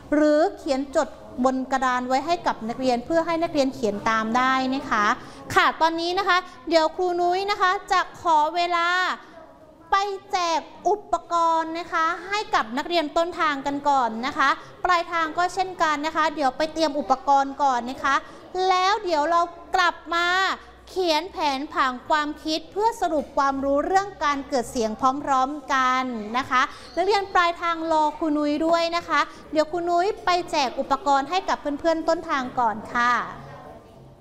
หรือเขียนจดบนกระดานไว้ให้กับนักเรียนเพื่อให้นักเรียนเขียนตามได้นะคะค่ะตอนนี้นะคะเดี๋ยวครูนุ้ยนะคะจะขอเวลาไปแจกอุปกรณ์นะคะให้กับนักเรียนต้นทางกันก่อนนะคะปลายทางก็เช่นกันนะคะเดี๋ยวไปเตรียมอุปกรณ์ก่อนนะคะแล้วเดี๋ยวเรากลับมาเขียนแผนผังความคิดเพื่อสรุปความรู้เรื่องการเกิดเสียงพร้อมๆกันนะคะนักเรียนปลายทางรอครูนุ้ยด้วยนะคะเดี๋ยวครูนุ้ยไปแจกอุปกรณ์ให้กับเพื่อนๆต้นทางก่อนค่ะ